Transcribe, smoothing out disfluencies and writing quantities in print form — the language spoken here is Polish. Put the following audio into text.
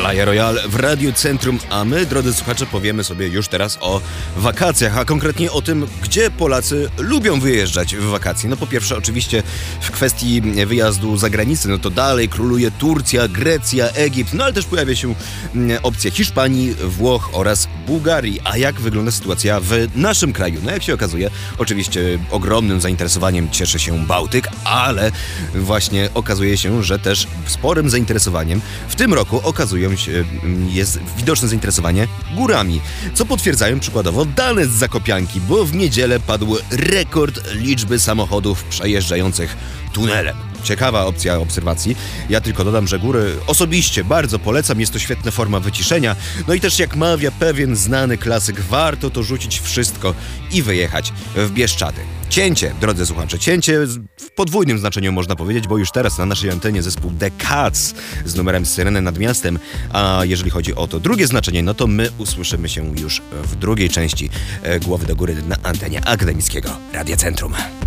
Himalaya Royal w Radiu Centrum, a my, drodzy słuchacze, powiemy sobie już teraz o wakacjach, a konkretnie o tym, gdzie Polacy lubią wyjeżdżać w wakacje. No po pierwsze oczywiście w kwestii wyjazdu za granicę, no to dalej króluje Turcja, Grecja, Egipt, no ale też pojawia się opcja Hiszpanii, Włoch oraz Bułgarii. A jak wygląda sytuacja w naszym kraju? No jak się okazuje, oczywiście ogromnym zainteresowaniem cieszy się Bałtyk, ale właśnie okazuje się, że też sporym zainteresowaniem w tym roku jest widoczne zainteresowanie górami, co potwierdzają przykładowo dane z Zakopianki, bo w niedzielę padł rekord liczby samochodów przejeżdżających tunelem. Ciekawa opcja obserwacji. Ja tylko dodam, że góry osobiście bardzo polecam. Jest to świetna forma wyciszenia. No i też jak mawia pewien znany klasyk, warto to rzucić wszystko i wyjechać w Bieszczady. Cięcie, drodzy słuchacze, cięcie w podwójnym znaczeniu można powiedzieć, bo już teraz na naszej antenie zespół The Cats z numerem Syreny nad miastem, a jeżeli chodzi o to drugie znaczenie, no to my usłyszymy się już w drugiej części Głowy do Góry na antenie akademickiego Radia Centrum.